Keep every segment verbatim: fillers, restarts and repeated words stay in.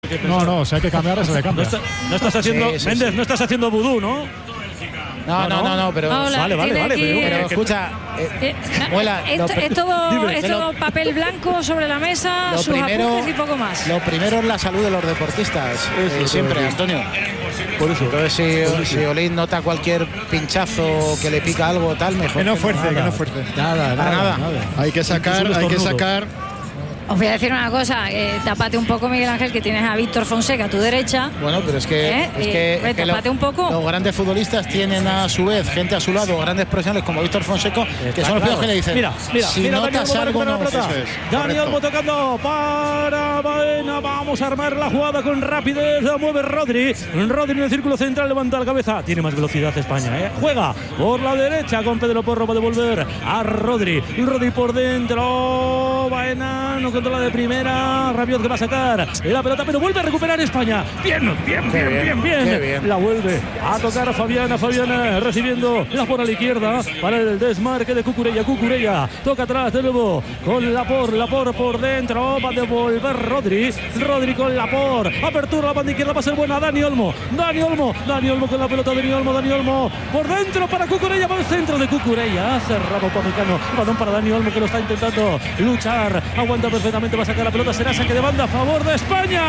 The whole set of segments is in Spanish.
No, no, si hay que cambiar, se le cambia. No, está, no estás haciendo, sí, sí, Méndez, sí. no estás haciendo vudú, ¿no? No, no, no, no, pero Hola, vale, vale, vale, aquí, pero, pero eh, escucha, eh, eh, Muela, esto, lo, es todo, dime, es todo papel blanco sobre la mesa, sus primero, apuntes y poco más. Lo primero es la salud de los deportistas, eh, siempre, Antonio. Por eso. Entonces, si, por eso. si Olin nota cualquier pinchazo que le pica algo, tal, mejor. Que no fuerce, que no, que no fuerce. Nada, Para nada. nada. nada. Hay que sacar, hay que sacar. Os voy a decir una cosa, eh, tapate un poco, Miguel Ángel, que tienes a Víctor Fonseca a tu derecha. Bueno, pero es que, ¿Eh? es que, eh, es que tapate lo, un poco. Los grandes futbolistas tienen a su vez gente a su lado, grandes profesionales como Víctor Fonseca, que son los claro. que le dicen, mira, mira, si mira, notas algo, no. Eso es, Dani Olmo tocando para Baena, vamos a armar la jugada con rapidez, la mueve Rodri, Rodri en el círculo central, levanta la cabeza, tiene más velocidad España, ¿eh? Juega por la derecha con Pedro Porro, va a devolver a Rodri, Rodri por dentro, Baena no controla de primera, Rabiot que va a sacar la pelota, pero vuelve a recuperar España. Bien, bien, bien, bien, bien. bien. bien. La vuelve a tocar a Fabiana. Fabiana recibiendo la por a la izquierda para el desmarque de Cucurella. Cucurella toca atrás de nuevo con la por, la por por dentro. Va a devolver Rodri. Rodri con la por. Apertura la banda izquierda, va a ser buena. Dani Olmo. Dani Olmo. Dani Olmo con la pelota. Dani Olmo. Dani Olmo por dentro para Cucurella. Va al centro de Cucurella. Ha cerrado Upamecano. Balón para Dani Olmo que lo está intentando luchar. Aguanta perfectamente. Va a sacar la pelota. Será saque de banda a favor de España.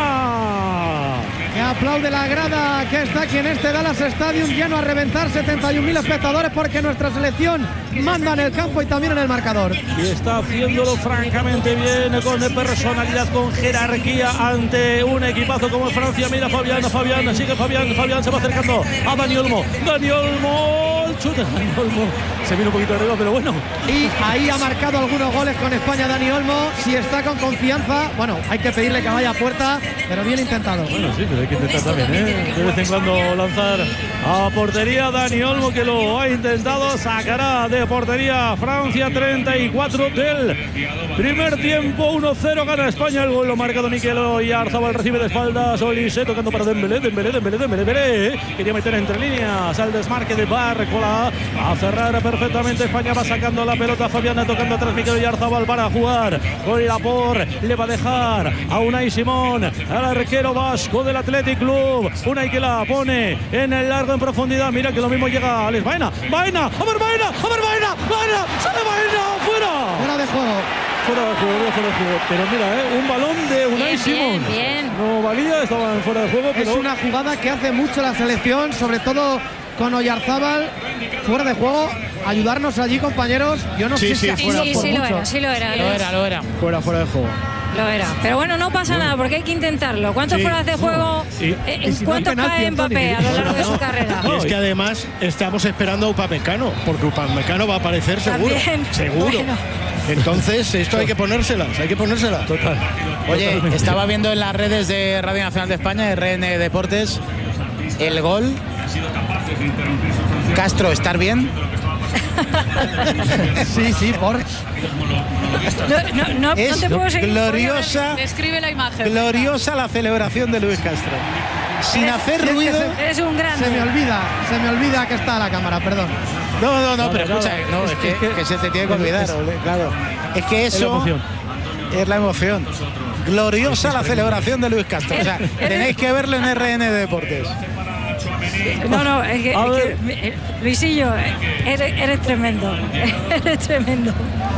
Que aplaude la grada que está aquí en este Dallas Stadium, lleno a reventar, setenta y un mil espectadores, porque nuestra selección manda en el campo y también en el marcador. Y está haciéndolo francamente bien, con personalidad, con jerarquía ante un equipazo como Francia. Mira Fabián, Fabián, sigue Fabián, Fabián se va acercando a Dani Olmo. Dani Olmo, el chute, Dani Olmo. Se viene un poquito arriba, pero bueno. Y ahí ha marcado algunos goles con España Dani Olmo. Si está con confianza, bueno, hay que pedirle que vaya a puerta, pero bien intentado. Bueno, sí, pero hay que intentar también, ¿eh? De vez en cuando lanzar a portería. Dani Olmo que lo ha intentado, sacará de portería Francia. Treinta y cuatro del primer tiempo, uno cero gana España. El gol lo marca Mikel Oyarzabal, recibe de espaldas Olise, tocando para Dembélé, Dembélé, Dembélé, Dembélé, Dembélé. Quería meter entre líneas al desmarque de Barcola, a cerrar perfectamente España. Va sacando la pelota Fabiana, tocando atrás Mikel Oyarzabal para jugar con la por, le va a dejar a Unai Simón, al arquero vasco del Athletic Club. Unai que la pone en el largo, en profundidad. Mira que lo mismo llega a Alex Baena. Baena, a ver Baena, a ver Baena, Baena, sale Baena, fuera. Fuera de juego. Fuera de juego, fuera de juego. Pero mira, ¿eh? Un balón de Unai bien, Simón. Bien, bien. No valía, estaban fuera de juego. Pero es una jugada que hace mucho la selección, sobre todo con Oyarzábal fuera de juego. Ayudarnos allí, compañeros. Yo no sí, sé sí, si Sí, fuera sí, por sí mucho. lo era, sí lo era. Lo era, lo era. Fuera, fuera de juego. Lo era. Pero bueno, no pasa nada, porque hay que intentarlo. ¿Cuántos Sí. fueras de juego? Sí. Eh, Y si no hay ¿Cuántos penalti, cae Mbappé a lo largo de su No. carrera? Y es que además estamos esperando a Upamecano, porque Upamecano va a aparecer seguro. También. Seguro. Bueno. Entonces, esto hay que ponérselas, hay que ponérselas. Total. Oye, Totalmente. estaba viendo en las redes de Radio Nacional de España, R N Deportes, el gol. Castro, ¿estar bien? Sí, sí, por. No, no, no, Es no te puedo seguir. gloriosa, Describe la imagen. gloriosa la celebración de Luis Castro. Sin hacer si es que ruido. se- Eres un grande. Se me olvida, se me olvida que está la cámara, perdón. No, no, no, pero Claro, escucha, claro. no, Es es que- que, es que- que se te tiene que olvidar, ole, claro. Es que Es la eso emoción. es la emoción. Gloriosa la celebración de Luis Castro. O sea, tenéis que verlo en R N Deportes. No, no, es que, A es ver. que, eh, Luisillo, eres, eres tremendo. Eres tremendo.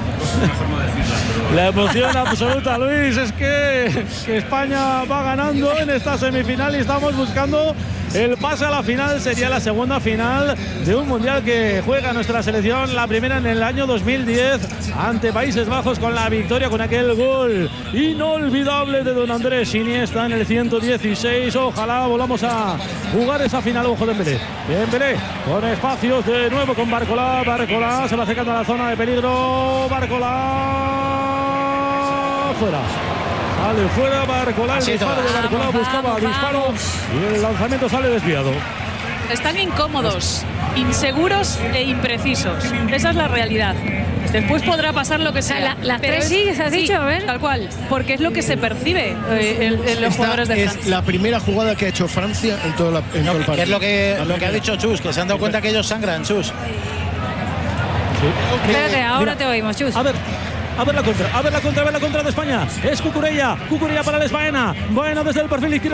La emoción absoluta, Luis, es que, que España va ganando en esta semifinal y estamos buscando el pase a la final. Sería la segunda final de un mundial que juega nuestra selección, la primera en el año dos mil diez ante Países Bajos, con la victoria, con aquel gol inolvidable de don Andrés Iniesta en el ciento dieciséis. Ojalá volvamos a jugar esa final. Ojo de Dembélé, Dembélé con espacios de nuevo con Barcola. Barcola se va acercando a la zona de peligro. Barcola fuera. Sale fuera Barcola, el Así disparo de todo. Barcola, Vamos, buscaba vamos, disparo vamos. y el lanzamiento sale desviado. Están incómodos, inseguros e imprecisos. Esa es la realidad. Después podrá pasar lo que sea. sea, la- las pero tres es- sí, ¿se has dicho? A ver. Tal cual. Porque es lo que se percibe eh, en, en los Esta jugadores de es Francia. la primera jugada que ha hecho Francia en todo, la, en todo el Que partido. es lo que, La lo que ha primera. dicho Chus, que se han dado cuenta que ellos sangran, Chus. Espérate, ahora Mira. te oímos, Chus. A ver, a ver la contra, a ver la contra, a ver la contra de España. Es Cucurella, Cucurella para Les Baena. Baena desde el perfil izquierdo.